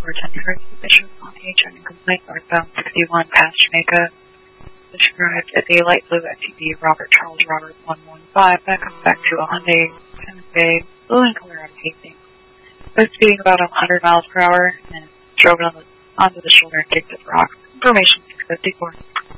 10 for exhibition on HN complaint northbound 61 past Jamaica. Position arrived at a light blue SUV Robert Charles Robert 115 that comes back to a Hyundai Santa Fe blue in Colorado casing. Was speeding about 100 miles per hour and drove it onto the shoulder and kicked at the rock. Information 654.